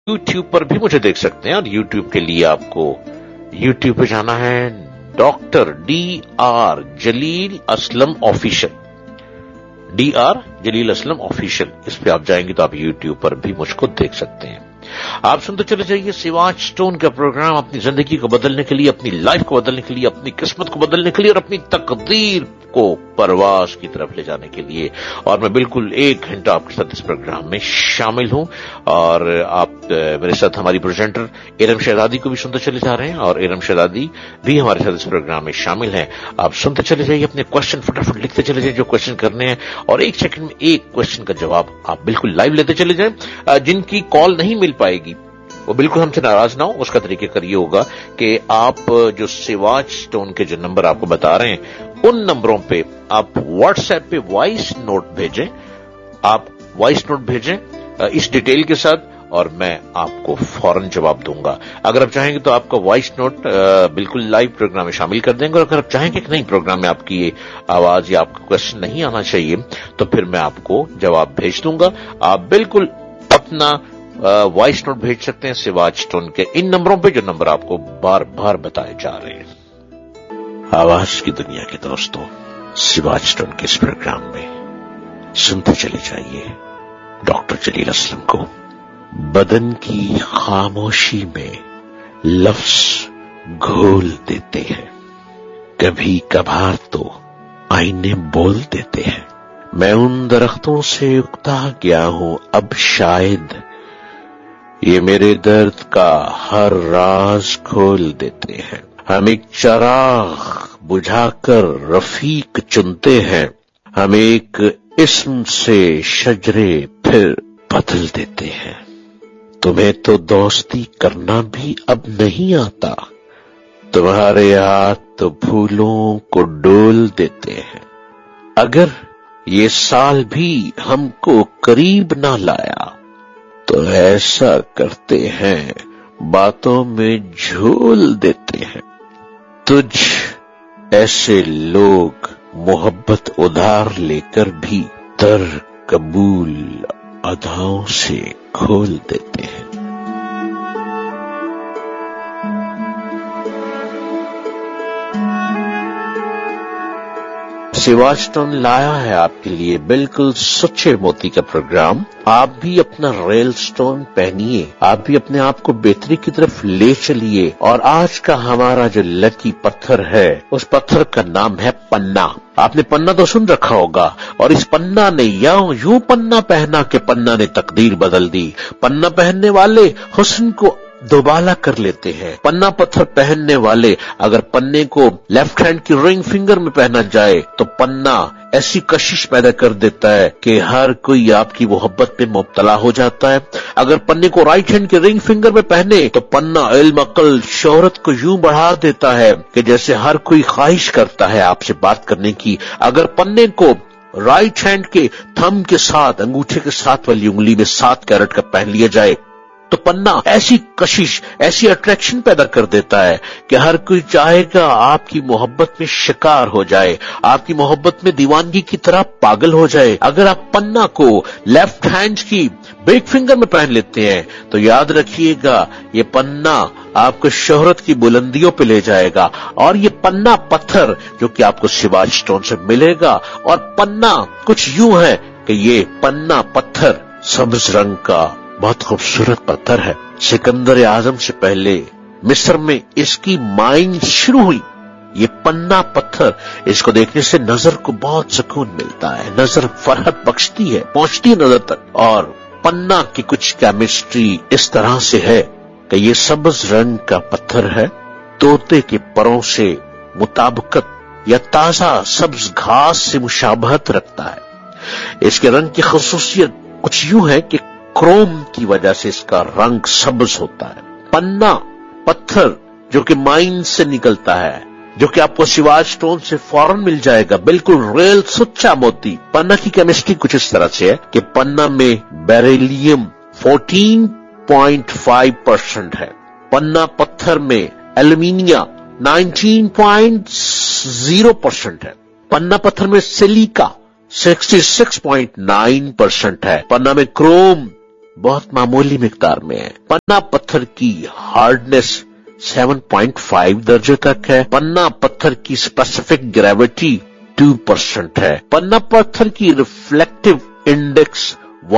YouTube पर भी मुझे देख सकते हैं, और YouTube के लिए आपको YouTube पे जाना है डॉक्टर DR जलील असलम ऑफिशियल, DR जलील असलम ऑफिशियल। इस पे आप जाएंगे तो आप YouTube पर भी मुझको देख सकते हैं। आप सुनते चले जाइए सिवाच स्टोन का प्रोग्राम, अपनी जिंदगी को बदलने के लिए, अपनी लाइफ को बदलने के लिए, अपनी किस्मत को बदलने के लिए और अपनी तकदीर को परवास की तरफ ले जाने के लिए। और मैं बिल्कुल 1 घंटा आपके साथ इस प्रोग्राम में शामिल हूं, और आप मेरे साथ हमारी प्रेजेंटर इरम शहजादी को भी सुनते चले जा रहे हैं, और इरम शहजादी भी हमारे साथ इस प्रोग्राम में शामिल हैं। आप सुनते चले जाइए, अपने क्वेश्चन फटाफट लिखते चले जाइए जो क्वेश्चन करने हैं, और 1 सेकंड में 1 क्वेश्चन का जवाब आप बिल्कुल लाइव लेते चले जाएं। जिनकी कॉल नहीं मिल पाएगी वो बिल्कुल हमसे नाराज ना हो। उसका तरीका ये होगा कि आप जो सिवाच स्टोन के जो नंबर आपको बता रहे हैं उन नंबरों पे आप व्हाट्सएप पे वॉइस नोट भेजें, आप वॉइस नोट भेजें इस डिटेल के साथ, और मैं आपको फौरन जवाब दूंगा। अगर आप चाहेंगे तो आपका वॉइस नोट बिल्कुल लाइव प्रोग्राम में शामिल कर देंगे, और अगर आप चाहेंगे कि नहीं प्रोग्राम में आपकी ये आवाज या आपका क्वेश्चन नहीं आना चाहिए तो फिर मैं आपको जवाब भेज दूंगा। आप बिल्कुल अपना वॉइस नोट भेज सकते हैं सिवाच स्टोन के इन नंबरों पे जो नंबर आपको बार बार बताए जा रहे हैं। आवाज की दुनिया के दोस्तों, सिवाच स्टोन के इस प्रोग्राम में सुनते चले जाइए डॉक्टर जलील असलम को। बदन की खामोशी में लफ्ज घोल देते हैं, कभी कभार तो आईने बोल देते हैं। मैं उन दरख्तों से उगता गया हूं, अब शायद ये मेरे दर्द का हर राज खोल देते हैं। हम एक चिराग बुझाकर रफीक चुनते हैं, हम एक इस्म से शजरे फिर बदल देते हैं। तुम्हें तो दोस्ती करना भी अब नहीं आता, तुम्हारे हाथ तो फूलों को डोल देते हैं। अगर ये साल भी हमको करीब ना लाया तो ऐसा करते हैं बातों में झोल देते हैं। तुझ ऐसे लोग मोहब्बत उधार लेकर भी दर कबूल अदाओं से खोल देते हैं। सिवाच स्टोन लाया है आपके लिए बिल्कुल सच्चे मोती का प्रोग्राम। आप भी अपना रेल स्टोन पहनिए, आप भी अपने आप को बेहतरी की तरफ ले चलिए। और आज का हमारा जो लकी पत्थर है, उस पत्थर का नाम है पन्ना। आपने पन्ना तो सुन रखा होगा, और इस पन्ना ने यूं पन्ना पहना कि पन्ना ने तकदीर बदल दी। पन्ना पहनने वाले हुस्न को दोबाला कर लेते हैं। पन्ना पत्थर पहनने वाले अगर पन्ने को लेफ्ट हैंड की रिंग फिंगर में पहना जाए तो पन्ना ऐसी कशिश पैदा कर देता है कि हर कोई आपकी मोहब्बत में मुब्तला हो जाता है। अगर पन्ने को राइट हैंड के रिंग फिंगर में पहने तो पन्ना इल्म, अकल, शोहरत को यूं बढ़ा देता है कि जैसे हर कोई ख्वाहिश करता है आपसे बात करने की। अगर पन्ने को राइट हैंड के थंब के साथ, अंगूठे के साथ वाली उंगली में 7 कैरेट का पहन लिया जाए तो पन्ना ऐसी कशिश, ऐसी अट्रैक्शन पैदा कर देता है कि हर कोई चाहेगा आपकी मोहब्बत में शिकार हो जाए, आपकी मोहब्बत में दीवानगी की तरह पागल हो जाए। अगर आप पन्ना को लेफ्ट हैंड की बिग फिंगर में पहन लेते हैं तो याद रखिएगा ये पन्ना आपको शोहरत की बुलंदियों पे ले जाएगा। और ये पन्ना पत्थर जो कि आपको सिवाच स्टोन से मिलेगा, और पन्ना कुछ यूं है कि ये पन्ना पत्थर सब्ज रंग का बहुत खूबसूरत पत्थर है। सिकंदर आजम से पहले मिस्र में इसकी माइन शुरू हुई। ये पन्ना पत्थर, इसको देखने से नजर को बहुत सुकून मिलता है, नजर फरहत बख्शती है, पहुंचती है नजर तक। और पन्ना की कुछ केमिस्ट्री इस तरह से है कि ये सब्ज रंग का पत्थर है, तोते के परों से मुताबिकत या ताजा सब्ज घास से मुशाबहत रखता है। इसके रंग की खुसूसियत कुछ यूं है कि क्रोम की वजह से इसका रंग सब्ज होता है। पन्ना पत्थर जो कि माइन से निकलता है, जो कि आपको सिवाच स्टोन से फौरन मिल जाएगा, बिल्कुल रियल सच्चा मोती। पन्ना की केमिस्ट्री कुछ इस तरह से है कि पन्ना में बेरिलियम 14.5% है, पन्ना पत्थर में एल्यूमिनियम 19.0% है, पन्ना पत्थर में सिलिका 66.9% है, पन्ना में क्रोम बहुत मामूली मिकदार में है। पन्ना पत्थर की हार्डनेस 7.5 दर्जे तक है। पन्ना पत्थर की स्पेसिफिक ग्रेविटी 2% है। पन्ना पत्थर की रिफ्लेक्टिव इंडेक्स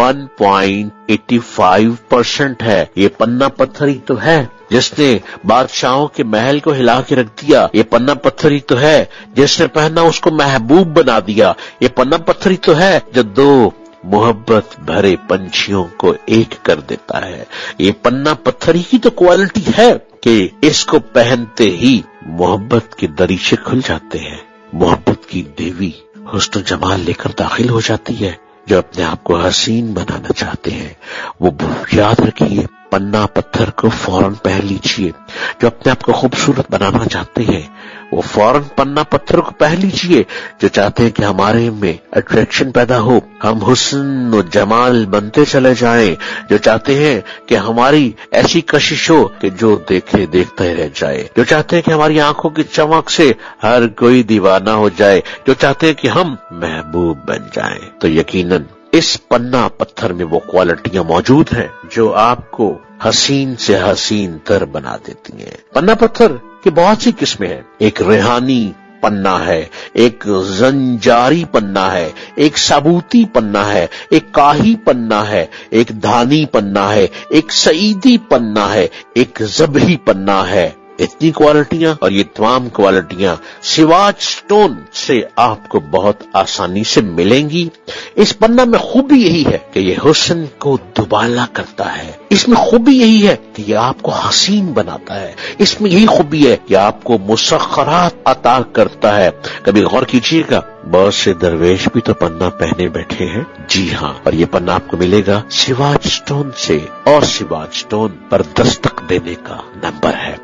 1.85% है। ये पन्ना पत्थर ही तो है जिसने बादशाहों के महल को हिला के रख दिया। ये पन्ना पत्थर ही तो है जिसने पहना उसको महबूब बना दिया। ये पन्ना पत्थर ही तो है जो दो मोहब्बत भरे पंछियों को एक कर देता है। ये पन्ना पत्थर ही तो क्वालिटी है कि इसको पहनते ही मोहब्बत के दरीचे खुल जाते हैं। मोहब्बत की देवी हुस्न जमाल लेकर दाखिल हो जाती है। जो अपने आप को हसीन बनाना चाहते हैं वो याद रखिए, पन्ना पत्थर को फौरन पहन लीजिए। जो अपने आप को खूबसूरत बनाना चाहते हैं वो फौरन पन्ना पत्थर को पहन लीजिए। जो चाहते हैं कि हमारे में अट्रैक्शन पैदा हो, हम हुस्न और जमाल बनते चले जाएं, जो चाहते हैं कि हमारी ऐसी कशिश हो कि जो देखे देखता ही रह जाए, जो चाहते हैं कि हमारी आंखों की चमक से हर कोई दीवाना हो जाए, जो चाहते हैं कि हम महबूब बन जाएं, तो यकीनन इस पन्ना पत्थर में वो क्वालिटियां मौजूद हैं जो आपको हसीन से हसीन तर बना देती हैं। पन्ना पत्थर की बहुत सी किस्में हैं। एक रेहानी पन्ना है, एक जंजारी पन्ना है, एक साबूती पन्ना है, एक काही पन्ना है, एक धानी पन्ना है, एक सईदी पन्ना है, एक जबही पन्ना है। इतनी क्वालिटियां और ये तमाम क्वालिटियां सिवाच स्टोन से आपको बहुत आसानी से मिलेंगी। इस पन्ना में खूबी यही है कि ये हुस्न को दुबाला करता है। इसमें खूबी यही है कि ये आपको हसीन बनाता है। इसमें यही खूबी है कि आपको मुसख्खरात अता करता है। कभी गौर कीजिएगा, बहुत से दरवेश भी तो पन्ना पहने बैठे हैं। जी हाँ, और ये पन्ना आपको मिलेगा सिवाच स्टोन से, और सिवाच स्टोन पर दस्तक देने का नंबर है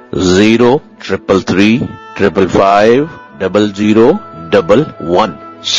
03355500011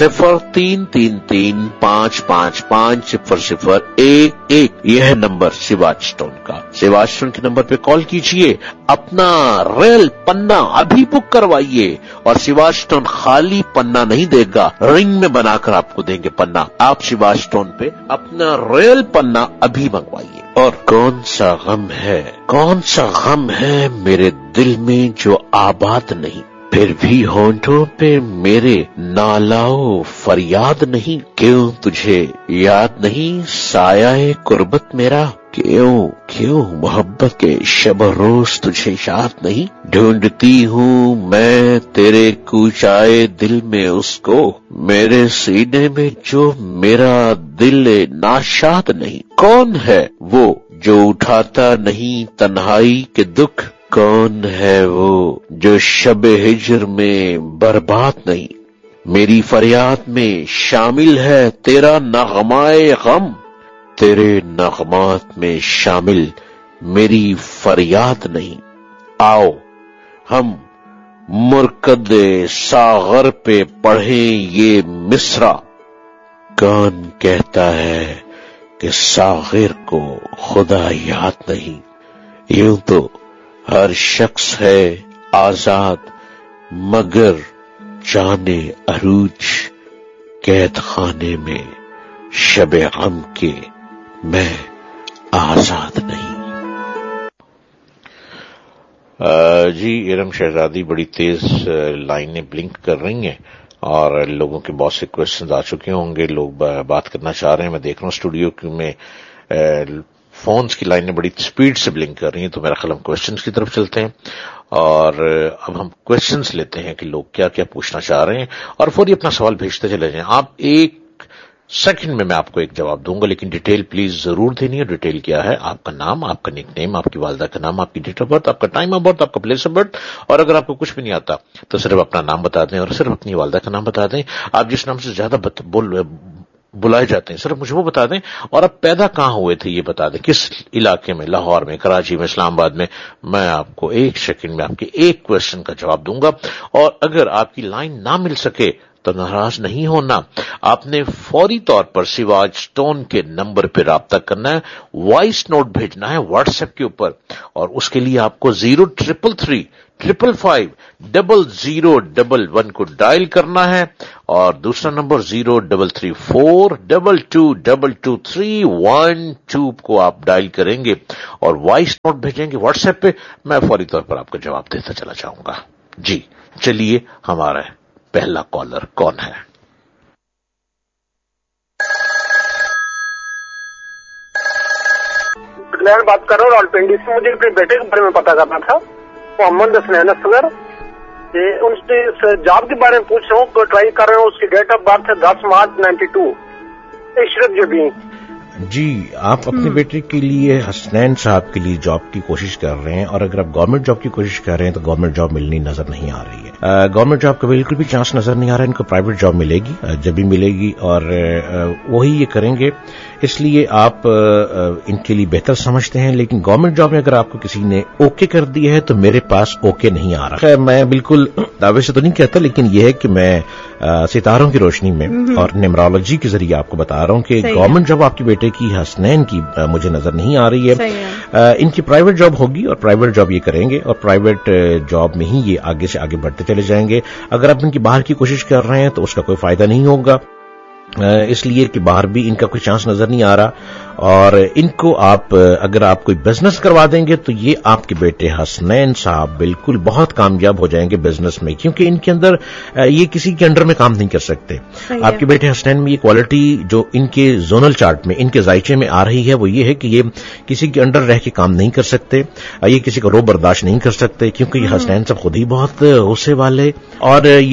0333555001। यह है नंबर सिवाच स्टोन का। सिवाच स्टोन के नंबर पे कॉल कीजिए, अपना रेल पन्ना अभी बुक करवाइए। और सिवाच स्टोन खाली पन्ना नहीं देगा, रिंग में बनाकर आपको देंगे पन्ना। आप सिवाच स्टोन पे अपना रेल पन्ना अभी मंगवाइए। और कौन सा गम है मेरे दिल में जो आबाद नहीं, फिर भी होंठों पे मेरे नालाओ फरियाद नहीं। क्यों तुझे याद नहीं साया कुर्बत मेरा, क्यों मोहब्बत के शब रोज तुझे याद नहीं। ढूंढती हूँ मैं तेरे कूचाए दिल में उसको, मेरे सीने में जो मेरा दिल नाशाद नहीं। कौन है वो जो उठाता नहीं तन्हाई के दुख, कौन है वो जो शब हिज्र में बर्बाद नहीं। मेरी फरियाद में शामिल है तेरा नगमाए गम, तेरे नगमात में शामिल मेरी फरियाद नहीं। आओ हम मुरकद सागर पे पढ़ें ये मिसरा, कौन कहता है कि सागिर को खुदा याद नहीं। यूं तो हर शख्स है आजाद मगर जाने अरूज, कैद खाने में शबे गम के मैं आजाद नहीं। जी इरम शहजादी बड़ी तेज लाइनें ब्लिंक कर रही हैं और लोगों के बहुत से क्वेश्चन आ चुके होंगे। लोग बात करना चाह रहे हैं। मैं देख रहा हूँ स्टूडियो में फोन्स की लाइनें बड़ी स्पीड से ब्लिंक कर रही हैं, तो मेरा ख्याल हम क्वेश्चंस की तरफ चलते हैं। और अब हम क्वेश्चंस लेते हैं कि लोग क्या क्या पूछना चाह रहे हैं और फिर अपना सवाल भेजते चले जाएं। आप एक सेकंड में मैं आपको एक जवाब दूंगा, लेकिन डिटेल प्लीज जरूर देनी है। डिटेल क्या है? आपका नाम, आपका निकनेम, आपकी वालिदा का नाम, आपकी डेट ऑफ बर्थ, आपका टाइम ऑफ बर्थ, आपका प्लेस ऑफ बर्थ, और अगर आपको कुछ भी नहीं आता तो सिर्फ अपना नाम बता दें और सिर्फ अपनी वालिदा का नाम बता दें। आप जिस नाम से ज्यादा बुलाए जाते हैं सिर्फ मुझे वो बता दें, और आप पैदा कहां हुए थे ये बता दें, किस इलाके में, लाहौर में, कराची में, इस्लामाबाद में। मैं आपको एक सेकंड में आपके एक क्वेश्चन का जवाब दूंगा, और अगर आपकी लाइन ना मिल सके तो تو ناراض نہیں ہونا. آپ نے فوری طور پر سواج اسٹون کے نمبر پہ رابطہ کرنا ہے, وائس نوٹ بھیجنا ہے واٹس ایپ کے اوپر, اور اس کے لیے آپ کو 0333550011 کو ڈائل کرنا ہے, اور دوسرا نمبر 0334222312 کو آپ ڈائل کریں گے اور وائس نوٹ بھیجیں گے واٹس ایپ پہ. میں فوری طور پر آپ کا جواب دیتا چلا جاؤں گا. جی چلیے, ہمارا پہلا کالر کون ہے؟ میں بات کر رہا ہوں راولپنڈی سے. مجھے اپنے بیٹے کے بارے میں پتا کرنا تھا, محمد حسنین اصغر. ان سے جاب کے بارے میں پوچھ رہا ہوں, ٹرائی کر رہا ہوں. اس کی ڈیٹ آف برتھ ہے 10 مارچ 92. عشرت جبین. جی, آپ اپنے بیٹے کے لیے حسنین صاحب کے لیے جاب کی کوشش کر رہے ہیں, اور اگر آپ گورنمنٹ جاب کی کوشش کر رہے ہیں تو گورنمنٹ جاب ملنی نظر نہیں آ رہی ہے. گورنمنٹ جاب کا بالکل بھی چانس نظر نہیں آ رہا ہے. ان کو پرائیویٹ جاب ملے گی, جب بھی ملے گی, اور وہی یہ کریں گے. اس لیے آپ ان کے لیے بہتر سمجھتے ہیں, لیکن گورنمنٹ جاب میں اگر آپ کو کسی نے اوکے کر دی ہے تو میرے پاس اوکے نہیں آ رہا. میں بالکل دعوے سے تو نہیں کہتا, لیکن یہ ہے کہ میں ستاروں کی روشنی میں اور نیمرولوجی کے ذریعے آپ کو بتا رہا ہوں کہ گورنمنٹ جاب آپ کے بیٹے کی حسنین کی مجھے نظر نہیں آ رہی ہے. ان کی پرائیویٹ جاب ہوگی, اور پرائیویٹ جاب یہ کریں گے, اور پرائیویٹ جاب میں ہی یہ آگے سے آگے بڑھتے چلے جائیں گے. اگر آپ ان کی باہر کی کوشش کر رہے ہیں تو اس کا کوئی فائدہ نہیں ہوگا, اس لیے کہ باہر بھی ان کا کوئی چانس نظر نہیں آ رہا. اور ان کو آپ اگر آپ کوئی بزنس کروا دیں گے تو یہ آپ کے بیٹے حسنین صاحب بالکل بہت کامیاب ہو جائیں گے بزنس میں, کیونکہ ان کے اندر یہ کسی کے انڈر میں کام نہیں کر سکتے. آپ کے بیٹے حسنین میں یہ کوالٹی جو ان کے زونل چارٹ میں, ان کے ذائچے میں آ رہی ہے, وہ یہ ہے کہ یہ کسی کے انڈر رہ کے کام نہیں کر سکتے, یہ کسی کا رو برداشت نہیں کر سکتے, کیونکہ یہ حسنین صاحب خود ہی بہت غصے والے, اور